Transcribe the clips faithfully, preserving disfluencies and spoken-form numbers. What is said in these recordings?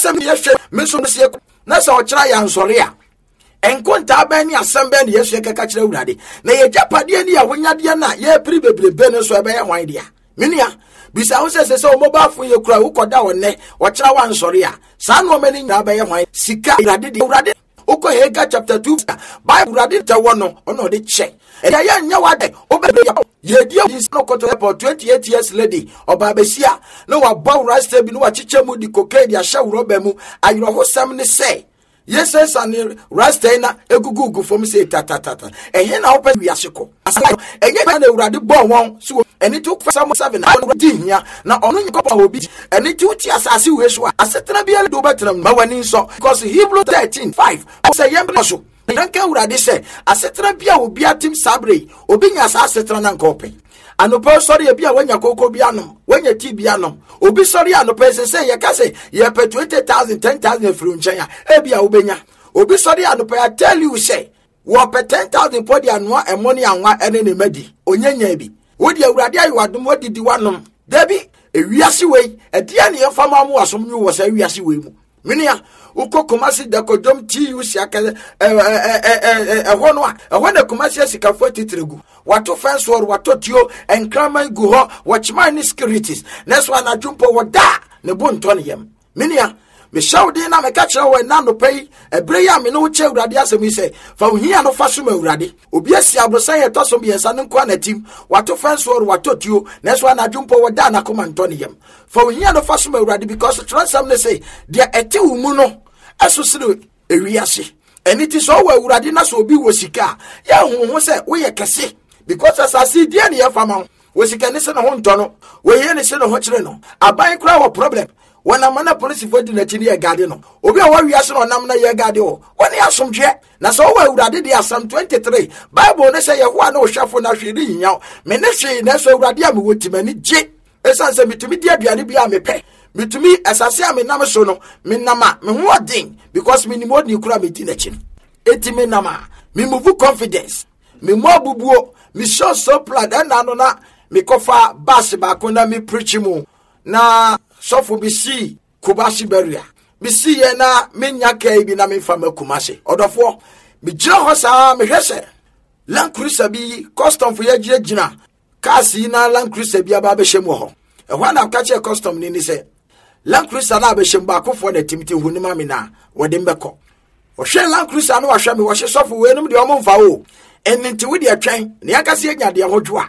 Some yes, Miss Nasa or try and Soria. And Conta Benny as some Benny, yes, you can catch the ready. Nay, a Japadiania, when Yadiana, ye probably Benus by a idea. Minia, besides, says so mobile for your crow, who got down ne, watch our one Soria. San woman in Nabaya, my Sika, Radid, Radid, Okohega chapter two, Bible Radita one, or no, they check. And I know what they obey. Ye dear is no control twenty-eight years lady or Babesia. No about Rasta be no chichemu di cocadia shall robemu. I know what some say. Yes, yes, and Rastana, a gugu for me say tata tata. And here now open Yashiko. And yet, I already born one, so and it took for some seven hundred here. Now only a couple of beach and it took us as you wish. I said, Trabia do better than Mawanin so because Hebrew thirteen five. I say, Yambraso. Yanka urade se asetran bia obi atim sabre obi nya sa asetran na nkope anopo sori bia wanya koko bia no wanya ti bia no obi sori anopo se se ye ka se ye pe twenty thousand ten thousand fru nchen ya e bia obenya obi sori anopo I tell you say wo pe ten thousand podi anwa e money anwa ene ne madi onyanya bi wodi urade ayi wadom wodi di wanom debi e wiase wei e dia ne ye fama mu asom nyu wo sa wiase wei mu minia uko komasi da kodom ti yusi aka eh eh eh eh hono a ehwo na komasi asika forty tregu wato fence wall wato tio enkraman gu ho watchman ni securities next one adwumpo woda ne bonto ne yam minia me shawde na me ka kire wo na no pay ebre ya me no che urade asemi se fa ohia no fa so ma urade obi asi abrosan ye to so bi ensa ne kwa na tim wato fence wall wato tio next one adwumpo woda na komanto ne yam fa ohia no fa so ma urade because transam ne say dia eti umu no aso sire ewiase and it is all we urade na so obi wo sika ya honho se wo ye kese because asasi dia ne ya fama wo sika ne se na ho ntono wo ye ne se na ho kire no aban kura wo problem when a man police for the Natinia Garden, Obi Warriors on Namna Yagadio, when he has some jet, Naso Uradi, there are some twenty three. Bible, they say, one no shuffle now she didn't know. Meneshi, Naso Radiam with many jet. As I say, me to me, dear Bianibia me pay. Me to me, as I say, I'm in Namasono, Minama, me what thing, because me more new crab in Tinachin. Eighty me nama, me move confidence, me more bubuo, me show so plan, and anona, me kofa, bass bakuna, me preaching na. So for B C Kubasi Beria. B C na menya kai bi na me fama Kumasi. Odofo me jira hosa me hwese. Land Cruiser bi custom for ye gina. Kasi na Land Cruiser bi aba be hwem ho. E ho na ka che custom ni ni se. Land Cruiser na be hwem ba kofo na timiti hunima me na wode mbekọ. O hwe Land Cruiser na wa hwe me wo hwe so for we num de o mfa o. Ennti we de atwan. Ne yakase enya de hodwo a.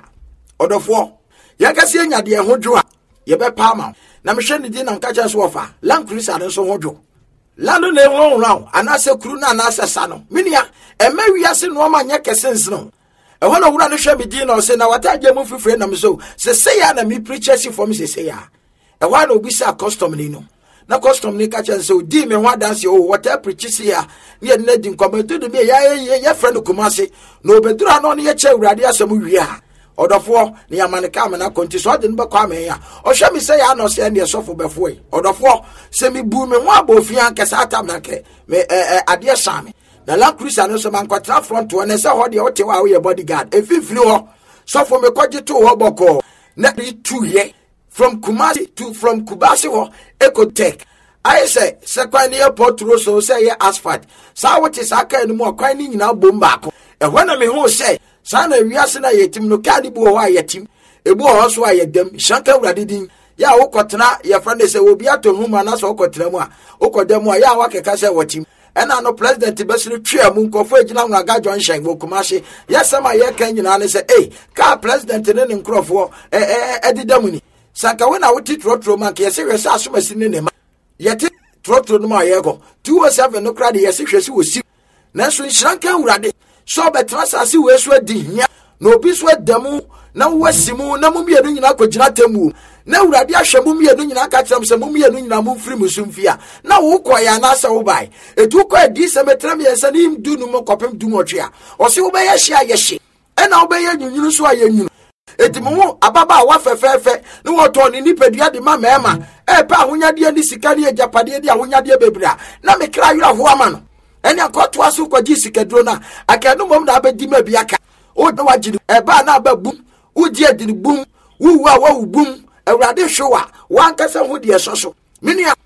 Odofo yakase enya de hodwo a. Ye be pa ma. Na me hwe ne di na nka cha so ofa Land Cruiser no so hodwo lando ne won ran anase kuru na anase sa no minia e ma wiase no ma nya kesens no e ho na wura no hwe me di na o se na wataje mu fifre na me so se se ya na me preachers for me se se ya e wa na obi sa custom ni no na custom ni ka cha so di me ho dance o water preachers ya ne na di nkomato de me ya ya friend Kumasi no bedura no ne ye che urade asem wi ha Odofo ni amaneka amana konti so de nbe kwa me ya o hwe mi se ya no se ne sofo befo yi odofo se mi bu me ho abofia kesa atam na ke me ade same na Land Cruiser no so man kwatra front one ne se ho de o te wa we bodyguard efifiri ho sofo me kwaje to ho boko na two ye from Kumasi to from Kubasi ho Ecotech I say se kwa ni airport road so say asphalt sa what is aka ni mo kwa ni nyina bom baako e ho na me ho say sana wiase na yetim no kadi bu ho ayetim ebu ho so ayedam shanka urade din ya wokotena ye frande se obi atohuma na so wokotena mu a wokodam a ya wakeka se watim ena no president besiri twa mu nkofo agina hu aga Junction wo Kumasi yesama ye kan nyina ne se eh ka president ne ne nkrofo eh eh edidam ni saka we na woti trotro man ke yese hwese asomasi ne ne ma yete trotro no ma ye go two oh seven no krade yese hwese wo si na so shanka urade so betra sase we so adi hia na obi so adamu na wasimu na mumienu nyina kogina temu na urade ahwemu mienu nyina ka kyerem se mumienu nyina mu mfiri musumfia na wo koya na asa wo bai etu ko adi se metra mi ensa ni mdu nu mo kopem du mo twea o se wo be ye hia ye hye e na wo be ye nyunyunu so aye nyunu etimu ababa wa fefefe ni wo to ni nipadua de ma mema e pa ahonyade ni sika ni agapade de ahonyade bebra na me kra yura ho ama no eni akoto aso kwaji sikadro na akanu mom na abedi ma biaka o na wagidi e ba na ababum uji adini bum wuwa wa bum awrade hwewa wan kasa ho de soso minia